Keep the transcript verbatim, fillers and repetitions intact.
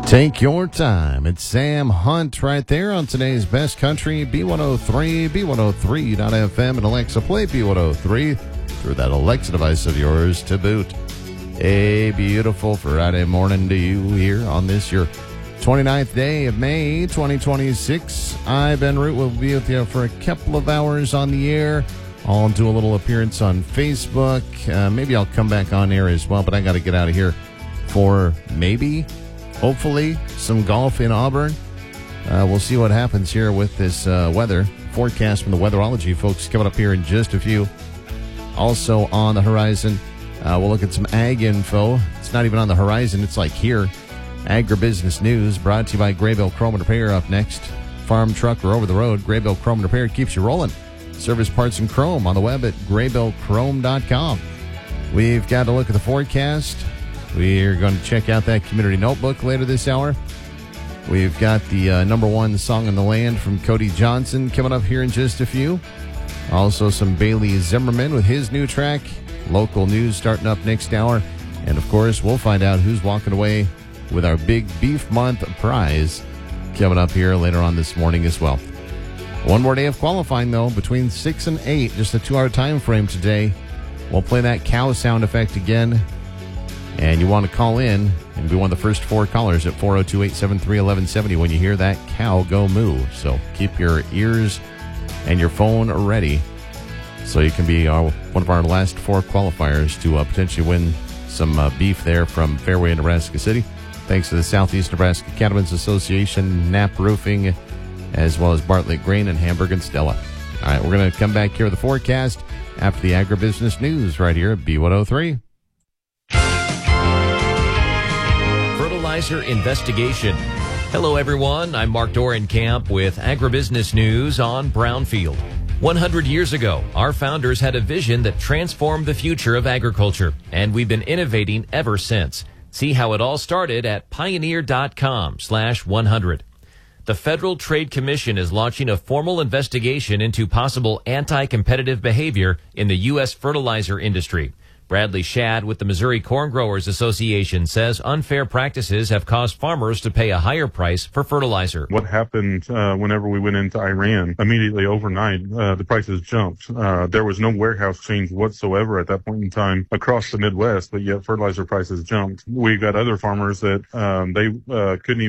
Take your time. It's Sam Hunt right there on today's Best Country, B one oh three, B one oh three dot F M, and Alexa, play B one oh three through that Alexa device of yours to boot. A beautiful Friday morning to you here on this, your twenty-ninth day of May, twenty twenty-six. I, Ben Root, will be with you for a couple of hours on the air. I'll do a little appearance on Facebook. Uh, maybe I'll come back on air as well, but I got to get out of here for maybe, hopefully, some golf in Auburn. Uh, we'll see what happens here with this uh, weather. Forecast from the Weatherology folks coming up here in just a few. Also on the horizon, uh, we'll look at some ag info. It's not even on the horizon. It's like here. Agribusiness news brought to you by Graybill Chrome and Repair up next. Farm truck or over the road, Graybill Chrome and Repair keeps you rolling. Service parts and chrome on the web at graybill chrome dot com. We've got to look at the forecast. We're going to check out that community notebook later this hour. We've got the uh, number one song in the land from Cody Johnson coming up here in just a few. Also some Bailey Zimmerman with his new track. Local news starting up next hour. And, of course, we'll find out who's walking away with our big Beef Month prize coming up here later on this morning as well. One more day of qualifying, though, between six and eight, just a two-hour time frame today. We'll play that cow sound effect again. And you want to call in and be one of the first four callers at four oh two, eight seven three, one one seven oh when you hear that cow go moo. So keep your ears and your phone ready so you can be our, one of our last four qualifiers to uh, potentially win some uh, beef there from Fairway in Nebraska City. Thanks to the Southeast Nebraska Cattlemen's Association, Knapp Roofing, as well as Bartlett Grain and Hamburg and Stella. All right, we're going to come back here with the forecast after the agribusiness news right here at B one oh three. Fertilizer investigation. Hello, everyone. I'm Mark Dorenkamp with Agribusiness News on Brownfield. one hundred years ago, our founders had a vision that transformed the future of agriculture, and we've been innovating ever since. See how it all started at pioneer.com slash 100. The Federal Trade Commission is launching a formal investigation into possible anti-competitive behavior in the U S fertilizer industry. Bradley Shad with the Missouri Corn Growers Association says unfair practices have caused farmers to pay a higher price for fertilizer. What happened uh, whenever we went into Iran, immediately overnight, uh, the prices jumped. Uh, there was no warehouse change whatsoever at that point in time across the Midwest, but yet fertilizer prices jumped. We got other farmers that um, they uh, couldn't even